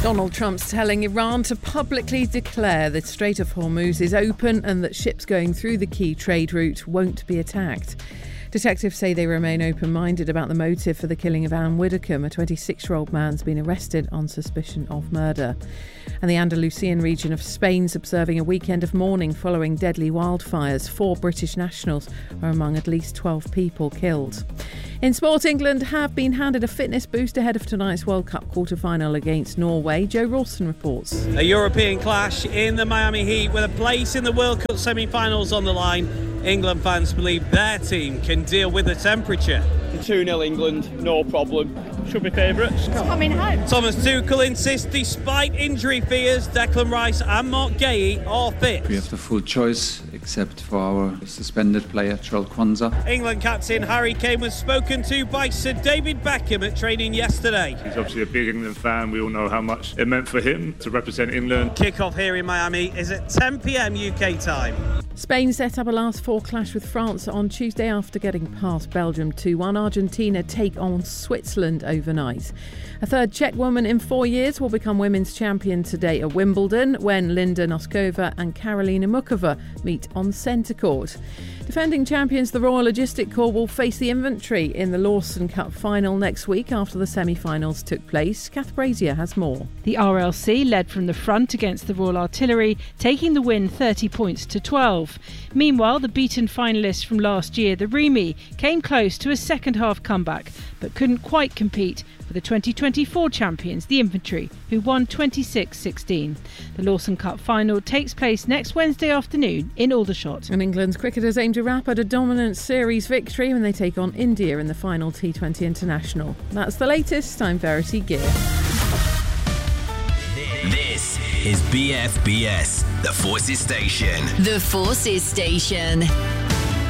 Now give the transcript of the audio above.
Donald Trump's telling Iran to publicly declare the Strait of Hormuz is open and that ships going through the key trade route won't be attacked. Detectives say they remain open-minded about the motive for the killing of Anne Widdecombe. A 26-year-old man's been arrested on suspicion of murder. And the Andalusian region of Spain's observing a weekend of mourning following deadly wildfires. 4 British nationals are among at least 12 people killed. In sport, England have been handed a fitness boost ahead of tonight's World Cup quarter-final against Norway. Joe Rawson reports. A European clash in the Miami Heat with a place in the World Cup semi-finals on the line. England fans believe their team can deal with the temperature. 2-0 England, no problem. Should be favourites. Coming home. Thomas Tuchel insists despite injury fears, Declan Rice and Mark Guéhi are fit. We have the full choice except for our suspended player, Charles Kwanzaa. England captain Harry Kane was spoken to by Sir David Beckham at training yesterday. He's obviously a big England fan. We all know how much it meant for him to represent England. Kick-off here in Miami is at 10 p.m. UK time. Spain set up a last-four clash with France on Tuesday after getting past Belgium 2-1. Argentina take on Switzerland overnight. A third Czech woman in 4 years will become women's champion today at Wimbledon when Linda Noskova and Karolina Mukova meet on centre court. Defending champions the Royal Logistic Corps will face the Infantry in the Lawson Cup final next week after the semi-finals took place. Kath Brazier has more. The RLC led from the front against the Royal Artillery, taking the win 30 points to 12. Meanwhile, the beaten finalists from last year, the Remy, came close to a second-half comeback, but couldn't quite compete for the 2024 champions, the Infantry, who won 26-16. The Lawson Cup final takes place next Wednesday afternoon in Aldershot. And England's cricketers aim to wrap up a dominant series victory when they take on India in the final T20 International. That's the latest. I'm Verity Gear. This is BFBS, the Forces Station. The Forces Station.